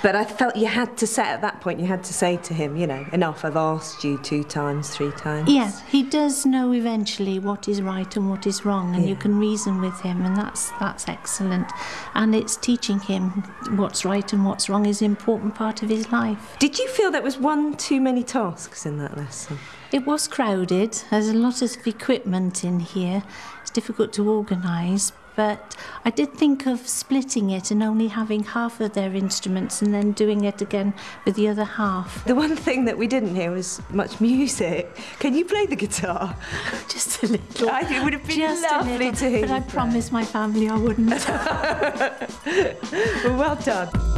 But I felt you had to say, at that point, you had to say to him, you know, enough, I've asked you 2 times, 3 times. Yes, he does know eventually what is right and what is wrong, and you can reason with him, and that's excellent. And it's teaching him what's right and what's wrong is an important part of his life. Did you feel there was one too many tasks in that lesson? It was crowded. There's a lot of equipment in here. It's difficult to organise, but I did think of splitting it and only having half of their instruments and then doing it again with the other half. The one thing that we didn't hear was much music. Can you play the guitar? Just a little. I think it would have been Just lovely to hear. But I promised my family I wouldn't. Well, well done.